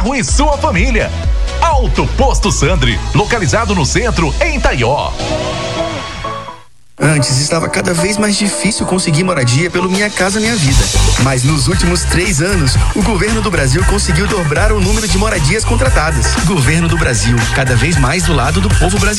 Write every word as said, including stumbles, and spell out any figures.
carro e sua família. Auto Posto Sandri, localizado no centro, em Itaió. Antes estava cada vez mais difícil conseguir moradia pelo Minha Casa Minha Vida. Mas nos últimos três anos, o governo do Brasil conseguiu dobrar o número de moradias contratadas. Governo do Brasil, cada vez mais do lado do povo brasileiro.